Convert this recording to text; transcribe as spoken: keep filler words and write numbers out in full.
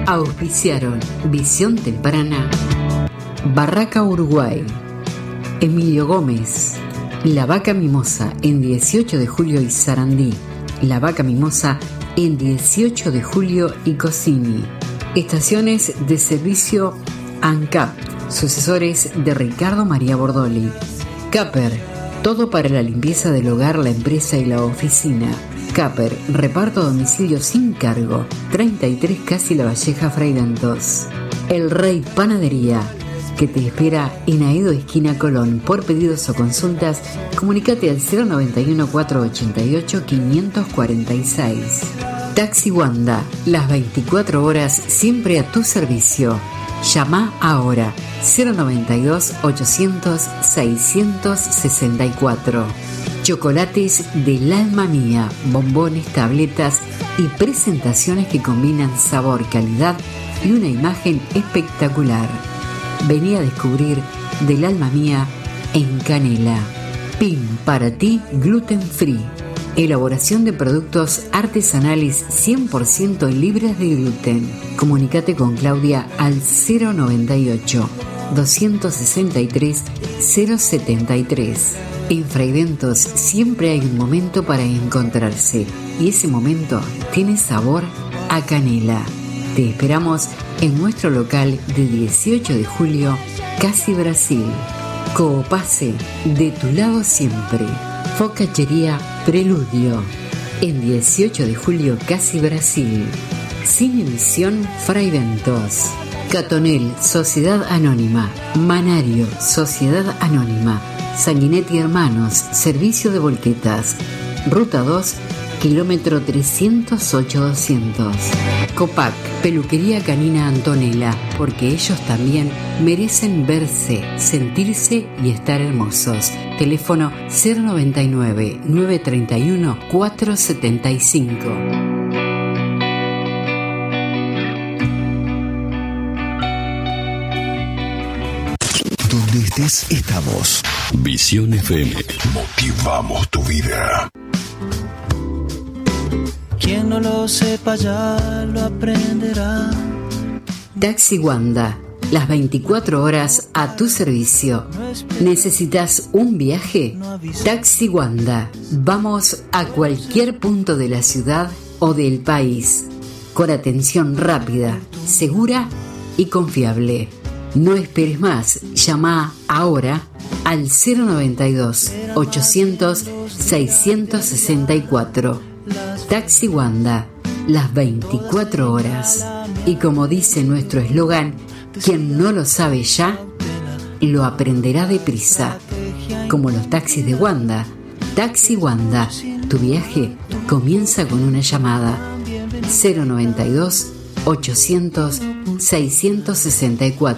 Auspiciaron Visión Temprana, Barraca Uruguay, Emilio Gómez, La Vaca Mimosa en dieciocho de julio y Sarandí, La Vaca Mimosa en dieciocho de julio y Cosini. Estaciones de servicio ANCAP, sucesores de Ricardo María Bordoli. Caper, todo para la limpieza del hogar, la empresa y la oficina. Caper, reparto a domicilio sin cargo, treinta y tres Casi La Valleja, Fraidentos. El Rey Panadería, que te espera en Aedo esquina Colón. Por pedidos o consultas, comunícate al cero noventa y uno, cuatrocientos ochenta y ocho, quinientos cuarenta y seis. Taxi Wanda, las veinticuatro horas siempre a tu servicio. Llama ahora cero noventa y dos, ochocientos, seiscientos sesenta y cuatro. Chocolates del alma mía, bombones, tabletas y presentaciones que combinan sabor, calidad y una imagen espectacular. Vení a descubrir del alma mía en Canela. P I M para ti, gluten free. Elaboración de productos artesanales cien por ciento libres de gluten. Comunícate con Claudia al cero noventa y ocho, doscientos sesenta y tres, cero setenta y tres. En Fraidentos siempre hay un momento para encontrarse y ese momento tiene sabor a canela. Te esperamos en nuestro local de dieciocho de julio, Casi Brasil. Coopase, de tu lado siempre. Focaccería Preludio, en dieciocho de julio, Casi Brasil. Cine Visión Fraidentos. Catonel, Sociedad Anónima. Manario, Sociedad Anónima. Sanguinetti Hermanos, Servicio de Volquetas. Ruta dos, kilómetro trescientos ocho doscientos. Copac, Peluquería Canina Antonella, porque ellos también merecen verse, sentirse y estar hermosos. Teléfono cero noventa y nueve, novecientos treinta y uno, cuatrocientos setenta y cinco. Donde estés, estamos. Visión F M. Motivamos tu vida. Quien no lo sepa ya lo aprenderá. Taxi Wanda, las veinticuatro horas a tu servicio. ¿Necesitas un viaje? Taxi Wanda, vamos a cualquier punto de la ciudad o del país, con atención rápida, segura y confiable. No esperes más, llama ahora al cero noventa y dos, ochocientos, seiscientos sesenta y cuatro. Taxi Wanda, las veinticuatro horas. Y como dice nuestro eslogan, quien no lo sabe ya, lo aprenderá deprisa. Como los taxis de Wanda. Taxi Wanda, tu viaje comienza con una llamada. cero noventa y dos, ochocientos, seiscientos sesenta y cuatro.